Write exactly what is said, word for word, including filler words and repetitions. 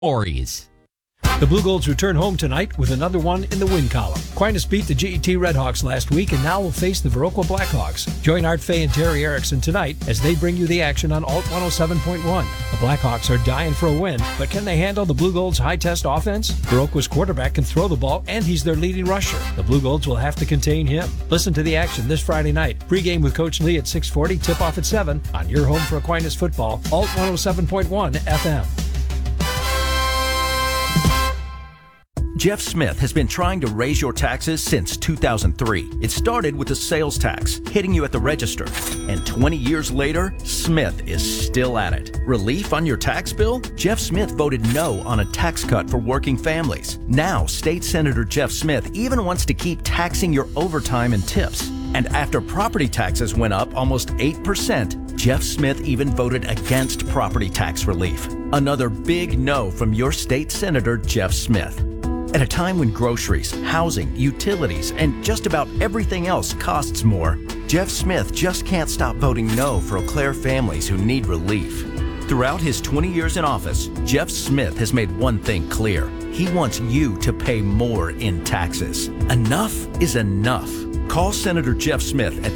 Ories. The Blue Golds return home tonight with another one in the win column. Aquinas beat the G E T Redhawks last week and now will face the Viroqua Blackhawks. Join Art Fay and Terry Erickson tonight as they bring you the action on Alt one oh seven point one. The Blackhawks are dying for a win, but can they handle the Blue Golds' high-test offense? Viroqua's quarterback can throw the ball, and he's their leading rusher. The Blue Golds will have to contain him. Listen to the action this Friday night. Pre-game with Coach Lee at six forty, tip-off at seven on your home for Aquinas football, Alt one oh seven point one F M. Jeff Smith has been trying to raise your taxes since two thousand three. It started with the sales tax, hitting you at the register. And twenty years later, Smith is still at it. Relief on your tax bill? Jeff Smith voted no on a tax cut for working families. Now, State Senator Jeff Smith even wants to keep taxing your overtime and tips. And after property taxes went up almost eight percent, Jeff Smith even voted against property tax relief. Another big no from your state senator, Jeff Smith. At a time when groceries, housing, utilities, and just about everything else costs more, Jeff Smith just can't stop voting no for Eau Claire families who need relief. Throughout his twenty years in office, Jeff Smith has made one thing clear. He wants you to pay more in taxes. Enough is enough. Call Senator Jeff Smith at